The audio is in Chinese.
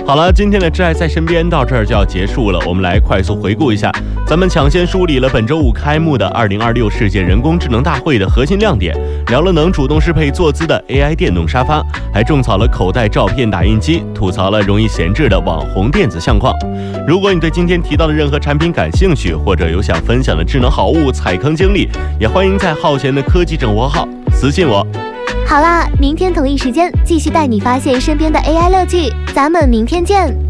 好了，今天的挚爱在身边到这儿就要结束了，我们来快速回顾一下，咱们抢先梳理了本周五开幕的2026世界人工智能大会的核心亮点，聊了能主动适配坐姿的 AI 电动沙发，还种草了口袋照片打印机，吐槽了容易闲置的网红电子相框。如果你对今天提到的任何产品感兴趣，或者有想分享的智能好物踩坑经历，也欢迎在浩贤的科技整活号私信我。 好啦，明天同一时间继续带你发现身边的 AI 乐趣，咱们明天见。